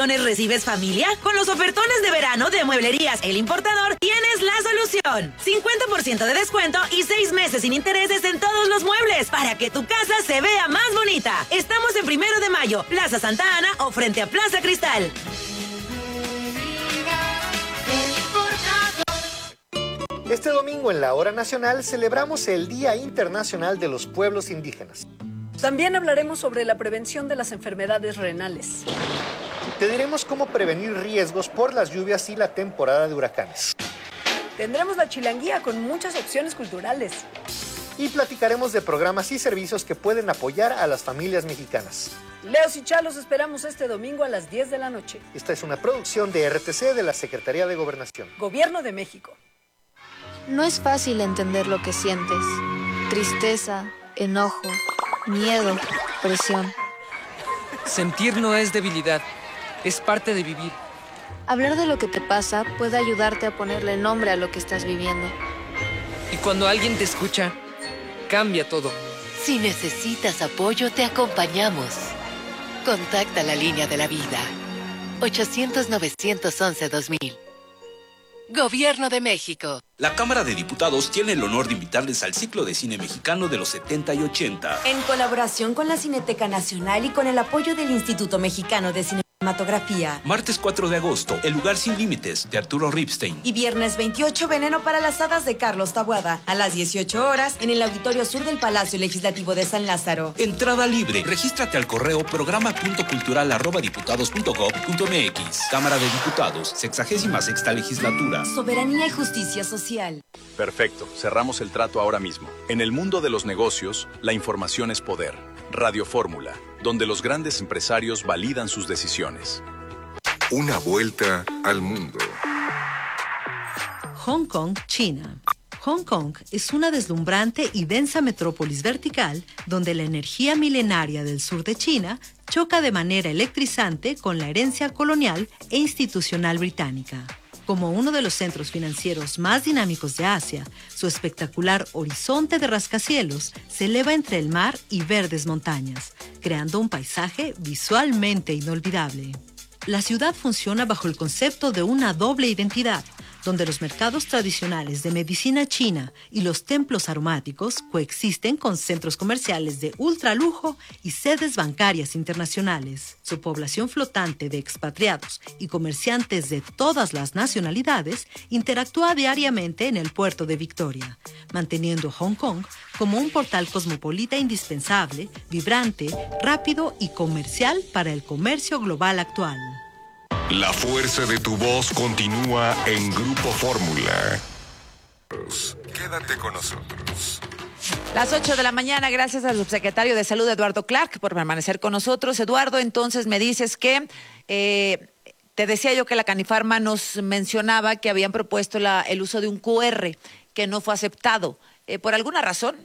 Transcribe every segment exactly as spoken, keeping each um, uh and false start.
vacaciones recibes familia? Con los ofertones de verano de Mueblerías El Importador tienes la solución. cincuenta por ciento de descuento y seis meses sin intereses en todos los muebles para que tu casa se vea más bonita. Estamos en Primero de Mayo, Plaza Santa Ana o frente a Plaza Cristal. Este domingo en la Hora Nacional celebramos el Día Internacional de los Pueblos Indígenas. También hablaremos sobre la prevención de las enfermedades renales. Te diremos cómo prevenir riesgos por las lluvias y la temporada de huracanes. Tendremos la chilanguía con muchas opciones culturales. Y platicaremos de programas y servicios que pueden apoyar a las familias mexicanas. Leos y Chalos esperamos este domingo a las diez de la noche. Esta es una producción de R T C de la Secretaría de Gobernación. Gobierno de México. No es fácil entender lo que sientes. Tristeza, enojo, miedo, presión. Sentir no es debilidad, es parte de vivir. Hablar de lo que te pasa puede ayudarte a ponerle nombre a lo que estás viviendo. Y cuando alguien te escucha, cambia todo. Si necesitas apoyo, te acompañamos. Contacta la línea de la vida. ochocientos, novecientos once, dos mil. Gobierno de México. La Cámara de Diputados tiene el honor de invitarles al ciclo de cine mexicano de los setenta y ochenta. En colaboración con la Cineteca Nacional y con el apoyo del Instituto Mexicano de Cinematografía. Martes cuatro de agosto, El lugar sin límites, de Arturo Ripstein. Y viernes veintiocho, Veneno para las hadas, de Carlos Taboada. A las dieciocho horas, en el Auditorio Sur del Palacio Legislativo de San Lázaro. Entrada libre. Regístrate al correo programa punto cultural arroba diputados punto gob punto mx. Cámara de Diputados, sexagésima sexta legislatura. Soberanía y justicia social. Perfecto, cerramos el trato ahora mismo. En el mundo de los negocios, la información es poder. Radio Fórmula, donde los grandes empresarios validan sus decisiones. Una vuelta al mundo. Hong Kong, China. Hong Kong es una deslumbrante y densa metrópolis vertical donde la energía milenaria del sur de China choca de manera electrizante con la herencia colonial e institucional británica. Como uno de los centros financieros más dinámicos de Asia, su espectacular horizonte de rascacielos se eleva entre el mar y verdes montañas, creando un paisaje visualmente inolvidable. La ciudad funciona bajo el concepto de una doble identidad, donde los mercados tradicionales de medicina china y los templos aromáticos coexisten con centros comerciales de ultralujo y sedes bancarias internacionales. Su población flotante de expatriados y comerciantes de todas las nacionalidades interactúa diariamente en el puerto de Victoria, manteniendo Hong Kong como un portal cosmopolita indispensable, vibrante, rápido y comercial para el comercio global actual. La fuerza de tu voz continúa en Grupo Fórmula. Quédate con nosotros. Las ocho de la mañana, gracias al subsecretario de Salud, Eduardo Clark, por permanecer con nosotros. Eduardo, entonces me dices que, eh, te decía yo que la Canifarma nos mencionaba que habían propuesto la, el uso de un cu erre que no fue aceptado. Eh, ¿Por alguna razón?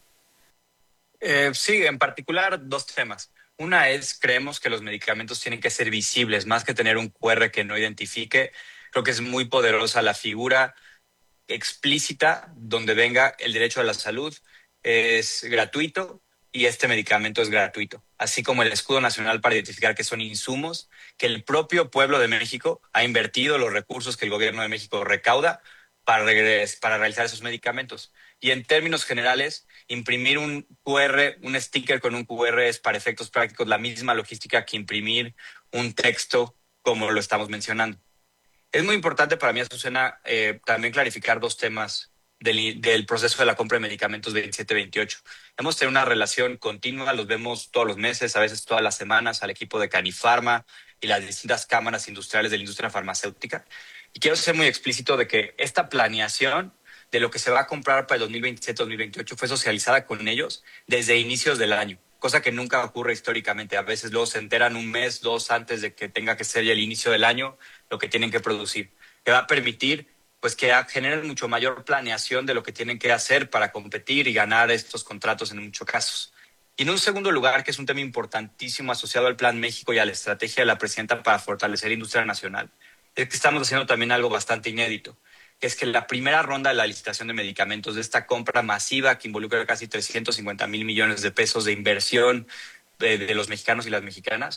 Eh, sí, en particular dos temas. Una es, creemos que los medicamentos tienen que ser visibles, más que tener un cu erre que no identifique. Creo que es muy poderosa la figura explícita donde venga el derecho a la salud, es gratuito y este medicamento es gratuito. Así como el escudo nacional para identificar que son insumos, que el propio pueblo de México ha invertido los recursos que el gobierno de México recauda para, regres- para realizar esos medicamentos. Y en términos generales, imprimir un cu erre, un sticker con un cu erre es para efectos prácticos la misma logística que imprimir un texto como lo estamos mencionando. Es muy importante para mí, Azucena, eh, también clarificar dos temas del, del proceso de la compra de medicamentos veintisiete veintiocho. Hemos tenido una relación continua, los vemos todos los meses, a veces todas las semanas, al equipo de Canifarma y las distintas cámaras industriales de la industria farmacéutica. Y quiero ser muy explícito de que esta planeación de lo que se va a comprar para el dos mil veintisiete dos mil veintiocho fue socializada con ellos desde inicios del año, cosa que nunca ocurre históricamente. A veces luego se enteran un mes, dos antes de que tenga que ser ya el inicio del año lo que tienen que producir, que va a permitir pues que generen mucho mayor planeación de lo que tienen que hacer para competir y ganar estos contratos en muchos casos. Y en un segundo lugar, que es un tema importantísimo asociado al Plan México y a la estrategia de la presidenta para fortalecer la industria nacional, es que estamos haciendo también algo bastante inédito, que es que la primera ronda de la licitación de medicamentos, de esta compra masiva que involucra casi trescientos cincuenta mil millones de pesos de inversión de, de los mexicanos y las mexicanas,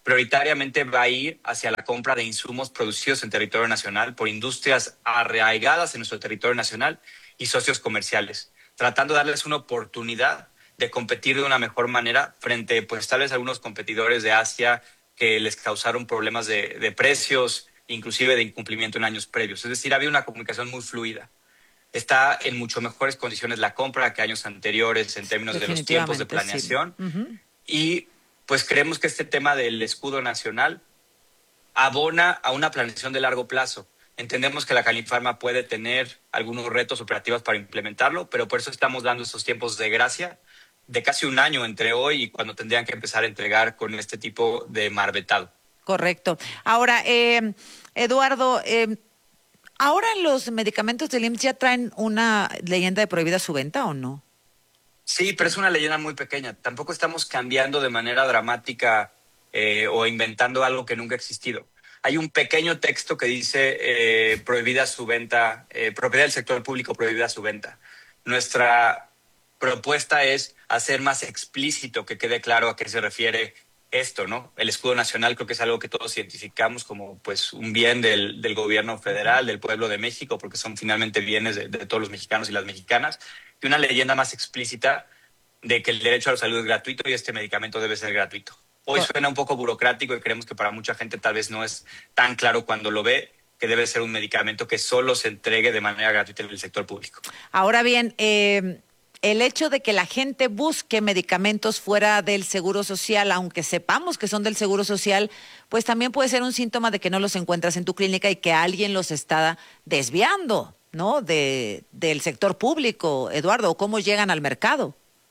prioritariamente va a ir hacia la compra de insumos producidos en territorio nacional por industrias arraigadas en nuestro territorio nacional y socios comerciales, tratando de darles una oportunidad de competir de una mejor manera frente, pues tal vez a algunos competidores de Asia que les causaron problemas de, de precios, inclusive de incumplimiento en años previos. Es decir, había una comunicación muy fluida. Está en mucho mejores condiciones la compra que años anteriores en términos de los tiempos de planeación. Sí. Uh-huh. Y pues creemos que este tema del escudo nacional abona a una planeación de largo plazo. Entendemos que la Califarma puede tener algunos retos operativos para implementarlo, pero por eso estamos dando estos tiempos de gracia de casi un año entre hoy y cuando tendrían que empezar a entregar con este tipo de marbetado. Correcto. Ahora, eh, Eduardo, eh, ¿ahora los medicamentos del I M S S ya traen una leyenda de prohibida su venta o no? Sí, pero es una leyenda muy pequeña. Tampoco estamos cambiando de manera dramática eh, o inventando algo que nunca ha existido. Hay un pequeño texto que dice eh, prohibida su venta, eh, propiedad del sector público prohibida su venta. Nuestra propuesta es hacer más explícito, que quede claro a qué se refiere esto, ¿no? El escudo nacional creo que es algo que todos identificamos como pues un bien del, del gobierno federal, del pueblo de México, porque son finalmente bienes de, de todos los mexicanos y las mexicanas, y una leyenda más explícita de que el derecho a la salud es gratuito y este medicamento debe ser gratuito. Hoy suena un poco burocrático y creemos que para mucha gente tal vez no es tan claro cuando lo ve, que debe ser un medicamento que solo se entregue de manera gratuita en el sector público. Ahora bien, eh, el hecho de que la gente busque medicamentos fuera del Seguro Social, aunque sepamos que son del Seguro Social, pues también puede ser un síntoma de que no los encuentras en tu clínica y que alguien los está desviando, ¿no? De, del sector público, Eduardo, o cómo llegan al mercado.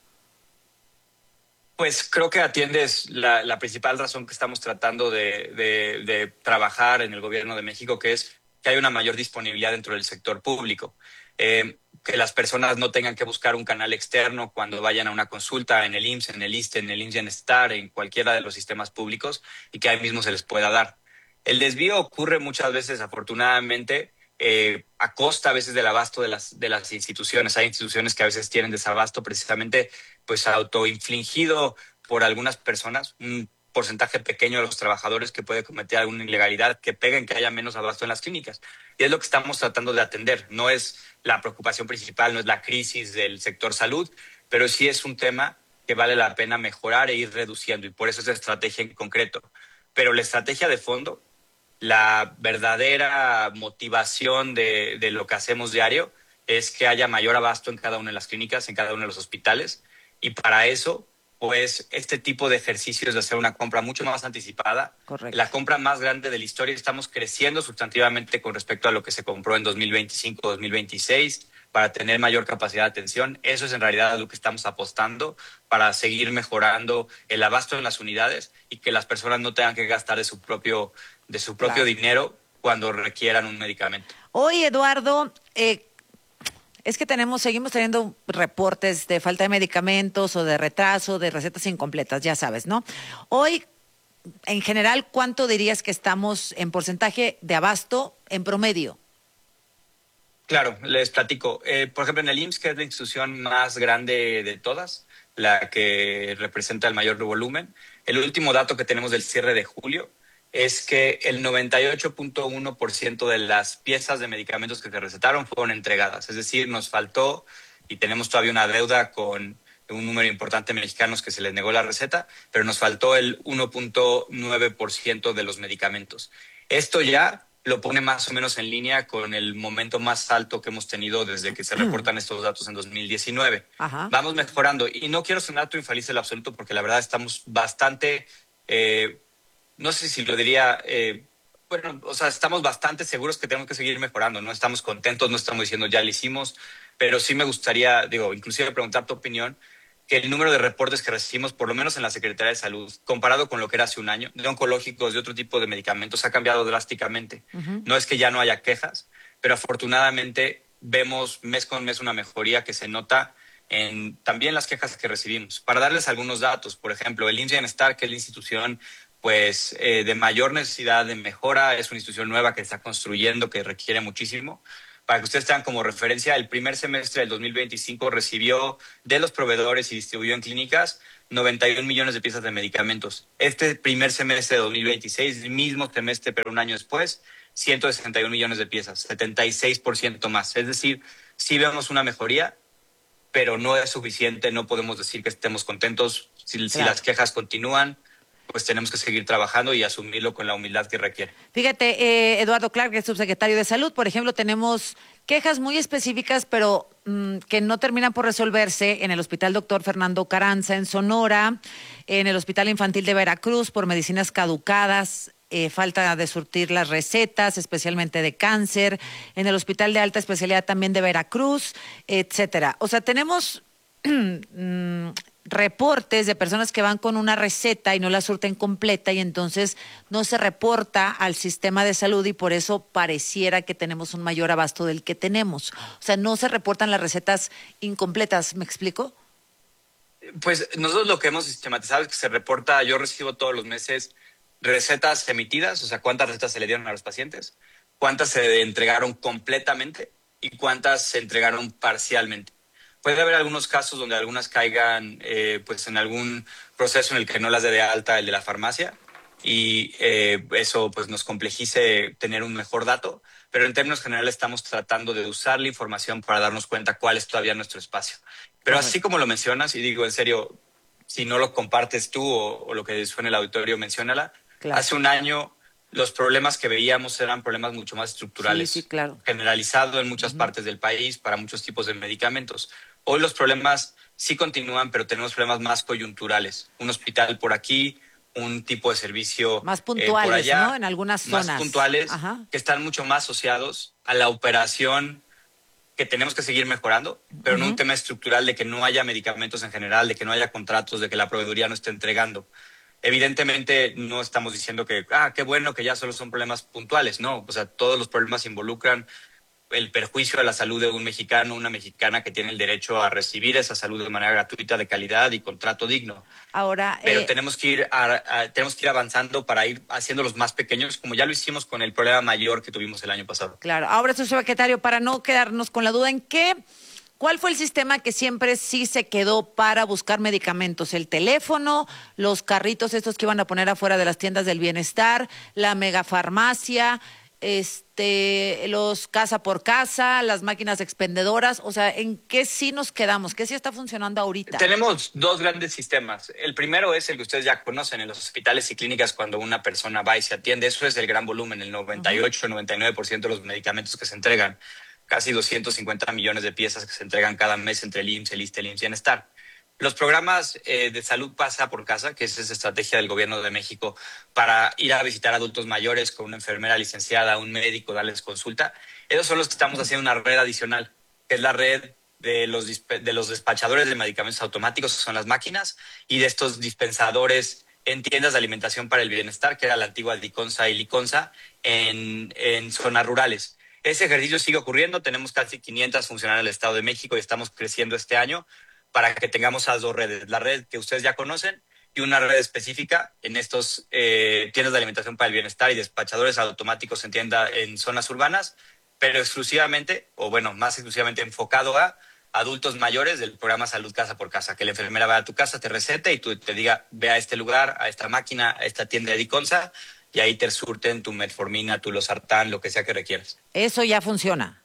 Pues creo que atiendes la, la principal razón que estamos tratando de, de, de trabajar en el gobierno de México, que es que hay una mayor disponibilidad dentro del sector público. Eh, que las personas no tengan que buscar un canal externo cuando vayan a una consulta en el I M S S, en el ISSSTE, en el IMSS Bienestar, en cualquiera de los sistemas públicos, y que ahí mismo se les pueda dar. El desvío ocurre muchas veces, afortunadamente, eh, a costa a veces del abasto de las, de las instituciones. Hay instituciones que a veces tienen desabasto precisamente pues autoinfligido por algunas personas, un porcentaje pequeño de los trabajadores que puede cometer alguna ilegalidad que peguen que haya menos abasto en las clínicas. Y es lo que estamos tratando de atender. No es la preocupación principal, no es la crisis del sector salud, pero sí es un tema que vale la pena mejorar e ir reduciendo, y por eso es la estrategia en concreto. Pero la estrategia de fondo, la verdadera motivación de, de lo que hacemos diario, es que haya mayor abasto en cada una de las clínicas, en cada uno de los hospitales, y para eso, pues este tipo de ejercicios de hacer una compra mucho más anticipada, correcto, la compra más grande de la historia. Estamos creciendo sustantivamente con respecto a lo que se compró en dos mil veinticinco, dos mil veintiséis, para tener mayor capacidad de atención. Eso es en realidad lo que estamos apostando para seguir mejorando el abasto en las unidades y que las personas no tengan que gastar de su propio, de su propio claro. dinero cuando requieran un medicamento. Hoy, Eduardo, eh, es que tenemos, seguimos teniendo reportes de falta de medicamentos o de retraso, de recetas incompletas, ya sabes, ¿no? Hoy, en general, ¿cuánto dirías que estamos en porcentaje de abasto en promedio? Claro, les platico. Eh, por ejemplo, en el I M S S, que es la institución más grande de todas, la que representa el mayor volumen, el último dato que tenemos del cierre de julio es que el noventa y ocho punto uno por ciento de las piezas de medicamentos que se recetaron fueron entregadas. Es decir, nos faltó, y tenemos todavía una deuda con un número importante de mexicanos que se les negó la receta, pero nos faltó el uno punto nueve por ciento de los medicamentos. Esto ya lo pone más o menos en línea con el momento más alto que hemos tenido desde que se reportan estos datos en dos mil diecinueve. Ajá. Vamos mejorando, y no quiero sonar triunfalista en absoluto, porque la verdad estamos bastante... Eh, no sé si lo diría, eh, bueno, o sea, estamos bastante seguros que tenemos que seguir mejorando. No estamos contentos, no estamos diciendo ya lo hicimos, pero sí me gustaría, digo, inclusive preguntar tu opinión, que el número de reportes que recibimos, por lo menos en la Secretaría de Salud, comparado con lo que era hace un año, de oncológicos, de otro tipo de medicamentos, ha cambiado drásticamente. Uh-huh. No es que ya no haya quejas, pero afortunadamente vemos mes con mes una mejoría que se nota en también las quejas que recibimos. Para darles algunos datos, por ejemplo, el IMSS Bienestar, que es la institución pues eh, de mayor necesidad de mejora, es una institución nueva que está construyendo, que requiere muchísimo. Para que ustedes tengan como referencia, el primer semestre del dos mil veinticinco recibió de los proveedores y distribuyó en clínicas noventa y un millones de piezas de medicamentos. Este primer semestre de dos mil veintiséis, el mismo semestre pero un año después, ciento sesenta y un millones de piezas, setenta y seis por ciento más. Es decir, sí vemos una mejoría, pero no es suficiente, no podemos decir que estemos contentos. Si, claro. si las quejas continúan, pues tenemos que seguir trabajando y asumirlo con la humildad que requiere. Fíjate, eh, Eduardo Clark, que es subsecretario de Salud, por ejemplo, tenemos quejas muy específicas, pero mmm, que no terminan por resolverse en el Hospital Doctor Fernando Carranza, en Sonora, en el Hospital Infantil de Veracruz, por medicinas caducadas, eh, falta de surtir las recetas, especialmente de cáncer, en el Hospital de Alta Especialidad también de Veracruz, etcétera. O sea, tenemos mmm, reportes de personas que van con una receta y no la surten completa y entonces no se reporta al sistema de salud y por eso pareciera que tenemos un mayor abasto del que tenemos. O sea, no se reportan las recetas incompletas, ¿me explico? Pues nosotros lo que hemos sistematizado es que se reporta, yo recibo todos los meses recetas emitidas, o sea, cuántas recetas se le dieron a los pacientes, cuántas se entregaron completamente y cuántas se entregaron parcialmente. Puede haber algunos casos donde algunas caigan eh, pues en algún proceso en el que no las dé de alta el de la farmacia y eh, eso pues nos complejice tener un mejor dato, pero en términos generales estamos tratando de usar la información para darnos cuenta cuál es todavía nuestro espacio. Pero así como lo mencionas, y digo en serio, si no lo compartes tú o, o lo que suene el auditorio, menciónala. Claro. Hace un año los problemas que veíamos eran problemas mucho más estructurales, sí, sí, claro. generalizado en muchas uh-huh. partes del país para muchos tipos de medicamentos. Hoy los problemas sí continúan, pero tenemos problemas más coyunturales. Un hospital por aquí, un tipo de servicio más puntuales, eh, por allá, ¿no? En algunas zonas. Más puntuales, Ajá. que están mucho más asociados a la operación que tenemos que seguir mejorando, pero uh-huh. no un tema estructural de que no haya medicamentos en general, de que no haya contratos, de que la proveeduría no esté entregando. Evidentemente no estamos diciendo que, ah, qué bueno que ya solo son problemas puntuales, no. O sea, todos los problemas involucran el perjuicio a la salud de un mexicano, una mexicana que tiene el derecho a recibir esa salud de manera gratuita, de calidad y con trato digno. Ahora, Pero eh... tenemos que ir a, a, tenemos que ir avanzando para ir haciéndolos más pequeños, como ya lo hicimos con el problema mayor que tuvimos el año pasado. Claro. Ahora, subsecretario, para no quedarnos con la duda, ¿en qué, cuál fue el sistema que siempre sí se quedó para buscar medicamentos? ¿El teléfono, los carritos estos que iban a poner afuera de las tiendas del bienestar, la megafarmacia, este, los casa por casa, las máquinas expendedoras? O sea, ¿en qué sí nos quedamos? ¿Qué sí está funcionando ahorita? Tenemos dos grandes sistemas. El primero es el que ustedes ya conocen en los hospitales y clínicas cuando una persona va y se atiende. Eso es el gran volumen, el noventa y ocho, noventa y nueve por ciento de los medicamentos que se entregan. Casi doscientos cincuenta millones de piezas que se entregan cada mes entre el I M S S, el ISSSTE, el I M S S y Bienestar. Los programas eh, de salud pasa por casa, que es esa estrategia del gobierno de México para ir a visitar a adultos mayores con una enfermera licenciada, un médico, darles consulta. Esos son los que estamos haciendo una red adicional, que es la red de los, de los despachadores de medicamentos automáticos, que son las máquinas, y de estos dispensadores en tiendas de alimentación para el bienestar, que era la antigua Diconsa y Liconsa, en, en zonas rurales. Ese ejercicio sigue ocurriendo, tenemos casi quinientas funcionarias en el Estado de México y estamos creciendo este año para que tengamos esas dos redes, la red que ustedes ya conocen y una red específica en estos eh, tiendas de alimentación para el bienestar y despachadores automáticos en tienda en zonas urbanas, pero exclusivamente, o bueno, más exclusivamente enfocado a adultos mayores del programa Salud Casa por Casa, que la enfermera vaya a tu casa, te recete y tú te diga, ve a este lugar, a esta máquina, a esta tienda de Diconsa, y ahí te surten tu metformina, tu losartán, lo que sea que requieras. Eso ya funciona.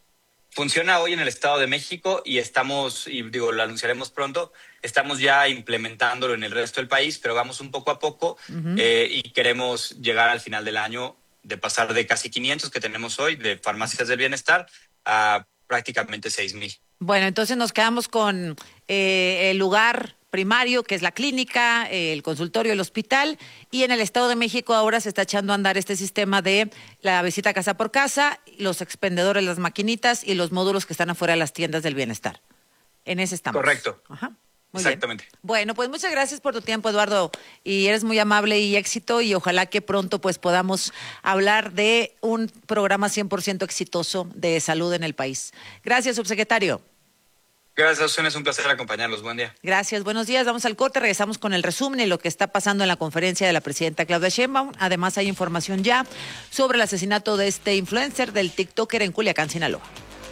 Funciona hoy en el Estado de México y estamos, y digo, lo anunciaremos pronto, estamos ya implementándolo en el resto del país, pero vamos un poco a poco uh-huh. eh, y queremos llegar al final del año de pasar de casi quinientos que tenemos hoy de farmacias del bienestar a prácticamente seis mil. Bueno, entonces nos quedamos con eh, el lugar primario, que es la clínica, el consultorio, el hospital, y en el Estado de México ahora se está echando a andar este sistema de la visita casa por casa, los expendedores, las maquinitas y los módulos que están afuera de las tiendas del bienestar. En ese estamos. Correcto. Ajá. Muy Exactamente. Bien. Bueno, pues muchas gracias por tu tiempo, Eduardo, y eres muy amable y éxito, y ojalá que pronto pues podamos hablar de un programa cien por ciento exitoso de salud en el país. Gracias, subsecretario. Gracias, Susana, es un placer acompañarlos. Buen día. Gracias, buenos días. Vamos al corte, regresamos con el resumen de lo que está pasando en la conferencia de la presidenta Claudia Sheinbaum. Además, hay información ya sobre el asesinato de este influencer del TikToker en Culiacán, Sinaloa.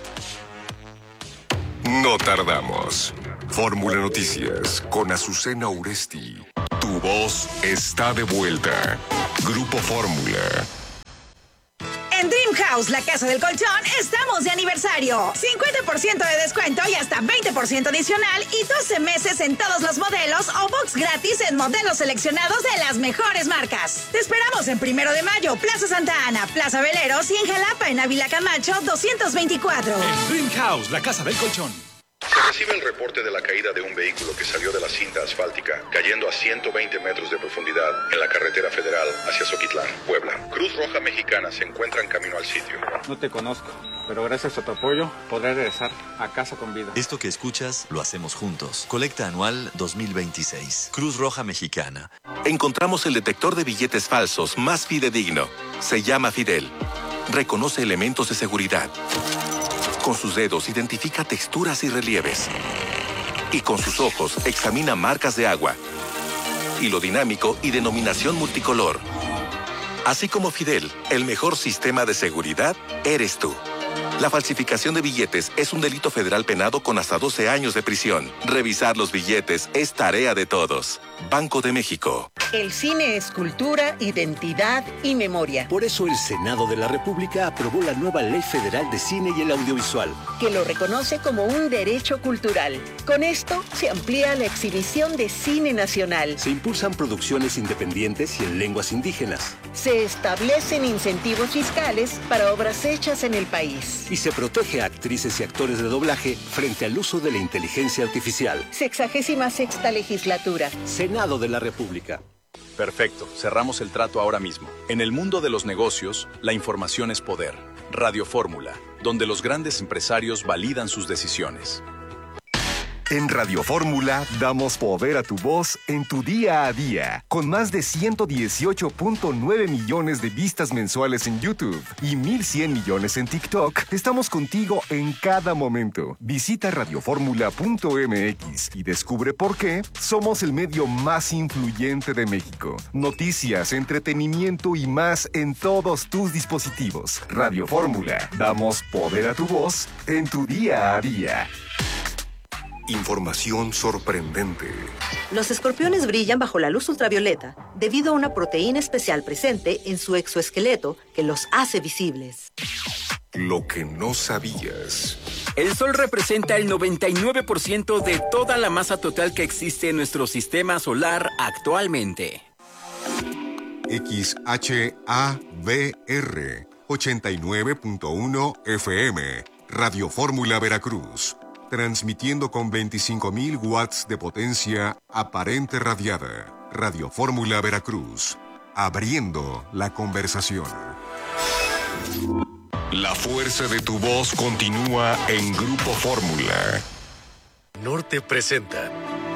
No tardamos. Fórmula Noticias con Azucena Uresti. Tu voz está de vuelta. Grupo Fórmula. En Dream House, la casa del colchón, estamos de aniversario. cincuenta por ciento de descuento y hasta veinte por ciento adicional y doce meses en todos los modelos o box gratis en modelos seleccionados de las mejores marcas. Te esperamos en Primero de Mayo, Plaza Santa Ana, Plaza Veleros y en Jalapa, en Ávila Camacho, doscientos veinticuatro. En Dream House, la casa del colchón. Se recibe el reporte de la caída de un vehículo que salió de la cinta asfáltica, cayendo a ciento veinte metros de profundidad en la carretera federal hacia Zoquitlán, Puebla. Cruz Roja Mexicana se encuentra en camino al sitio. No te conozco, pero gracias a tu apoyo podré regresar a casa con vida. Esto que escuchas lo hacemos juntos. Colecta anual dos mil veintiséis. Cruz Roja Mexicana. Encontramos el detector de billetes falsos más fidedigno. Se llama Fidel. Reconoce elementos de seguridad. Con sus dedos identifica texturas y relieves. Y con sus ojos examina marcas de agua, hilo dinámico y denominación multicolor. Así como Fidel, el mejor sistema de seguridad eres tú. La falsificación de billetes es un delito federal penado con hasta doce años de prisión. Revisar los billetes es tarea de todos. Banco de México. El cine es cultura, identidad y memoria. Por eso el Senado de la República aprobó la nueva Ley Federal de Cine y el Audiovisual, que lo reconoce como un derecho cultural. Con esto se amplía la exhibición de cine nacional. Se impulsan producciones independientes y en lenguas indígenas. Se establecen incentivos fiscales para obras hechas en el país. Y se protege a actrices y actores de doblaje frente al uso de la inteligencia artificial. Sexagésima sexta legislatura. Senado de la República. Perfecto, cerramos el trato ahora mismo. En el mundo de los negocios, la información es poder. Radio Fórmula, donde los grandes empresarios validan sus decisiones. En Radio Fórmula damos poder a tu voz en tu día a día. Con más de ciento dieciocho punto nueve millones de vistas mensuales en YouTube y mil cien millones en TikTok, estamos contigo en cada momento. Visita radioformula punto m x y descubre por qué somos el medio más influyente de México. Noticias, entretenimiento y más en todos tus dispositivos. Radio Fórmula, damos poder a tu voz en tu día a día. Información sorprendente. Los escorpiones brillan bajo la luz ultravioleta debido a una proteína especial presente en su exoesqueleto que los hace visibles. Lo que no sabías. El Sol representa el noventa y nueve por ciento de toda la masa total que existe en nuestro sistema solar actualmente. X H A V R ochenta y nueve punto uno F M. Radio Fórmula Veracruz. Transmitiendo con veinticinco mil watts de potencia aparente radiada. Radio Fórmula Veracruz. Abriendo la conversación. La fuerza de tu voz continúa en Grupo Fórmula. Norte presenta.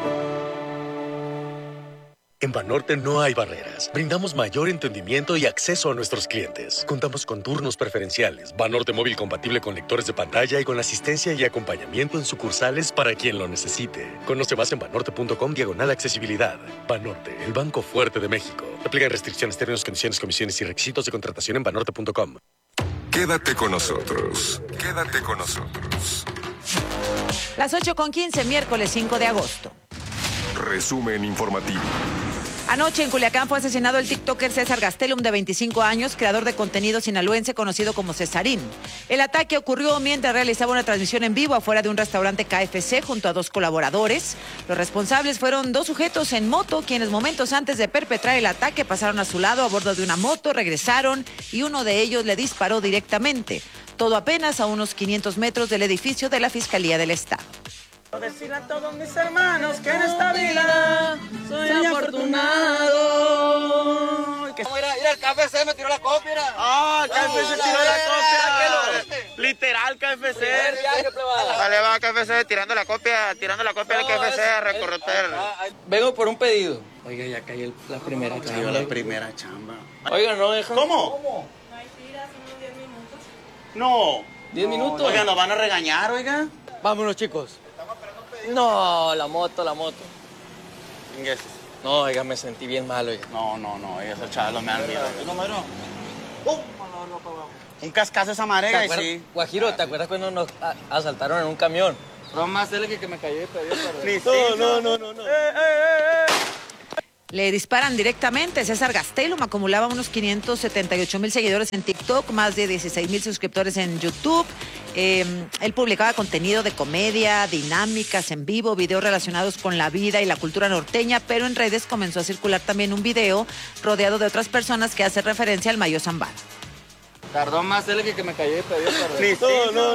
En Banorte no hay barreras. Brindamos mayor entendimiento y acceso a nuestros clientes. Contamos con turnos preferenciales. Banorte móvil compatible con lectores de pantalla y con asistencia y acompañamiento en sucursales para quien lo necesite. Conoce más en banorte punto com diagonal accesibilidad. Banorte, el banco fuerte de México. Aplican restricciones, términos, condiciones, comisiones y requisitos de contratación en banorte punto com. Quédate con nosotros. Quédate con nosotros. Las ocho con quince, miércoles cinco de agosto. Resumen informativo. Anoche en Culiacán fue asesinado el tiktoker César Gastelum, de veinticinco años, creador de contenido sinaloense conocido como Cesarín. El ataque ocurrió mientras realizaba una transmisión en vivo afuera de un restaurante K F C junto a dos colaboradores. Los responsables fueron dos sujetos en moto, quienes momentos antes de perpetrar el ataque pasaron a su lado a bordo de una moto, regresaron y uno de ellos le disparó directamente. Todo apenas a unos quinientos metros del edificio de la Fiscalía del Estado. Decirle a todos mis hermanos que en esta vida soy, soy afortunado. Que... Mira, mira, el K F C me tiró la copia. Ah, el K F C tiró la copia. Literal, K F C. Vale, va, K F C tirando la copia, tirando la copia del K F C a recorrer. Vengo por un pedido. Oiga, ya cayó la primera chamba. Cayó la primera chamba. Oiga, no dejan. ¿Cómo? ¿Cómo? No. ¿Diez minutos? Oiga, nos van a regañar, oiga. Vámonos, chicos. No, la moto, la moto. Ingues. No, oiga, me sentí bien mal, oiga. No, no, no, esos chavos me han miedo. ¿No, mano? Un cascazo esa marega y sí. Guajiro, ¿te acuerdas cuando nos a- asaltaron en un camión? No más dele que, que me cayó de pedido. No, no, no, no, no. ¡Eh, eh, eh, eh! Le disparan directamente. César Gastelum acumulaba unos quinientos setenta y ocho mil seguidores en TikTok, más de dieciséis mil suscriptores en YouTube. Eh, él publicaba contenido de comedia, dinámicas en vivo, videos relacionados con la vida y la cultura norteña, pero en redes comenzó a circular también un video rodeado de otras personas que hace referencia al Mayo Zambada. Tardó más dele que, que me cayó de pedido. No, no.